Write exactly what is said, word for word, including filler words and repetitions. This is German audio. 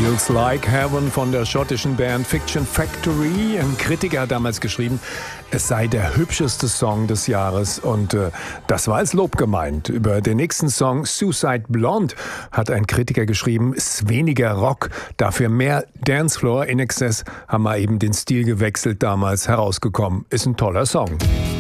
Feels Like Heaven von der schottischen Band Fiction Factory. Ein Kritiker hat damals geschrieben, es sei der hübscheste Song des Jahres und äh, das war als Lob gemeint. Über den nächsten Song Suicide Blonde hat ein Kritiker geschrieben, ist weniger Rock, dafür mehr Dancefloor. In Excess haben wir eben den Stil gewechselt damals herausgekommen. Ist ein toller Song.